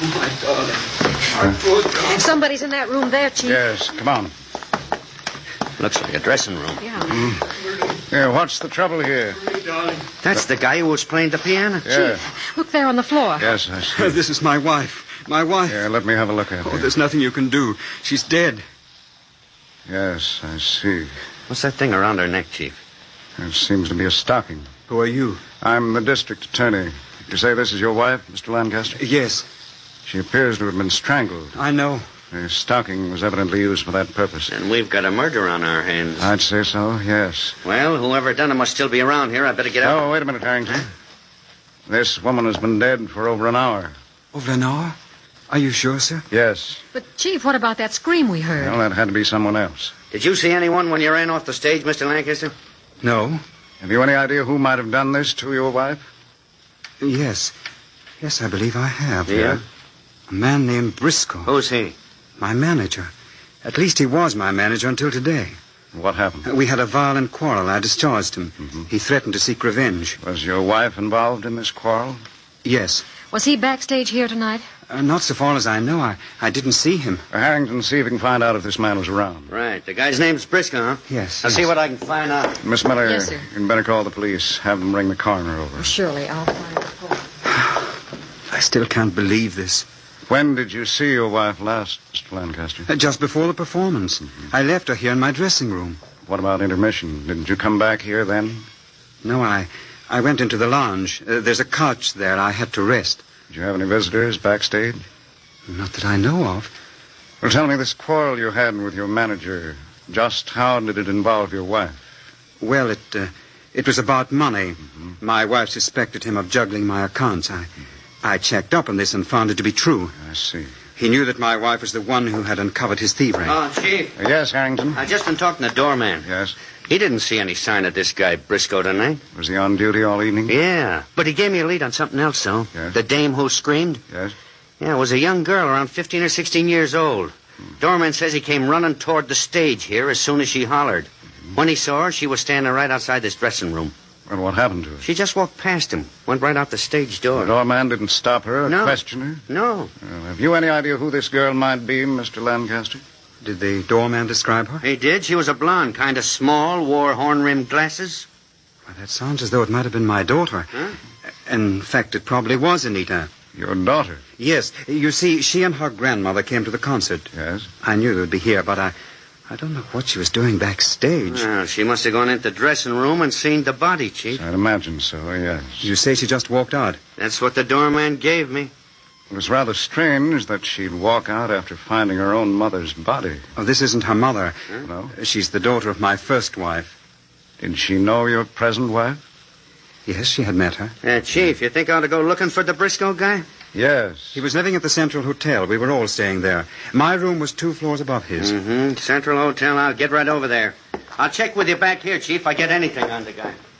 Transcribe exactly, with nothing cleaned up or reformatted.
Oh, my darling. My poor darling. Somebody's in that room there, Chief. Yes, come on. Looks like a dressing room. Yeah. Mm. Here, what's the trouble here? Darling. That's the guy who was playing the piano. Yeah. Chief, look there on the floor. Yes, I see. This is my wife. My wife. Here, let me have a look at Oh, her. there's nothing you can do. She's dead. Yes, I see. What's that thing around her neck, Chief? It seems to be a stocking. Who are you? I'm the district attorney. You say this is your wife, Mister Lancaster? Yes, She appears to have been strangled. I know. The stocking was evidently used for that purpose. And we've got a murder on our hands. I'd say so, yes. Well, whoever done it must still be around here. I better get out. Oh, wait a minute, Harrington. This woman has been dead for over an hour. Over an hour? Are you sure, sir? Yes. But, Chief, what about that scream we heard? Well, that had to be someone else. Did you see anyone when you ran off the stage, Mister Lancaster? No. Have you any idea who might have done this to your wife? Yes. Yes, I believe I have. Yeah? A man named Briscoe. Who's he? My manager. At least he was my manager until today. What happened? We had a violent quarrel. I discharged him. Mm-hmm. He threatened to seek revenge. Was your wife involved in this quarrel? Yes. Was he backstage here tonight? Uh, not so far as I know. I, I didn't see him. Uh, Harrington, see if you can find out if this man was around. Right. The guy's name's Briscoe, huh? Yes. I'll yes. see what I can find out. Miss Miller, Yes, sir. you'd better call the police. Have them bring the coroner over. Oh, surely, I'll find the phone. I still can't believe this. When did you see your wife last, Mister Lancaster? Uh, just before the performance. Mm-hmm. I left her here in my dressing room. What about intermission? Didn't you come back here then? No, I, I went into the lounge. Uh, there's a couch there. I had to rest. Did you have any visitors backstage? Not that I know of. Well, tell me, this quarrel you had with your manager, just how did it involve your wife? Well, it uh, it was about money. Mm-hmm. My wife suspected him of juggling my accounts. I, I checked up on this and found it to be true. I see. He knew that my wife was the one who had uncovered his thievery. Oh, Chief. Uh, yes, Harrington? I've just been talking to the doorman. Yes. He didn't see any sign of this guy Briscoe tonight. Was he on duty all evening? Yeah, but he gave me a lead on something else, though. Yes? The dame who screamed. Yes. Yeah, it was a young girl around fifteen or sixteen years old. Hmm. Doorman says he came running toward the stage here as soon as she hollered. Mm-hmm. When he saw her, she was standing right outside this dressing room. Well, what happened to her? She just walked past him, went right out the stage door. The doorman didn't stop her or No. question her? No. Well, have you any idea who this girl might be, Mister Lancaster? Did the doorman describe her? He did. She was a blonde, kind of small, wore horn-rimmed glasses. Well, that sounds as though it might have been my daughter. Huh? In fact, it probably was Anita. Your daughter? Yes. You see, she and her grandmother came to the concert. Yes. I knew they would be here, but I, I don't know what she was doing backstage. Well, she must have gone into the dressing room and seen the body, Chief. I'd imagine so, yes. You say she just walked out? That's what the doorman gave me. It was rather strange that she'd walk out after finding her own mother's body. Oh, this isn't her mother. Huh? No? She's the daughter of my first wife. Did she know your present wife? Yes, she had met her. Uh, Chief, you think I ought to go looking for the Briscoe guy? Yes. He was living at the Central Hotel. We were all staying there. My room was two floors above his. Mm-hmm. Central Hotel. I'll get right over there. I'll check with you back here, Chief, if I get anything on the guy.